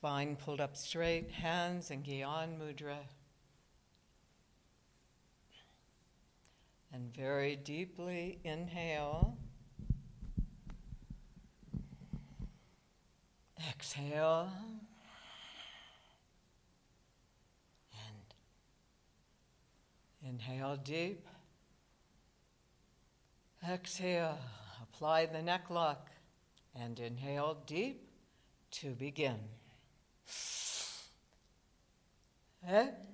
Spine pulled up straight, hands in Gyan Mudra. And very deeply inhale. Exhale. And inhale deep. Exhale. Apply the neck lock. And inhale deep to begin. Exhale.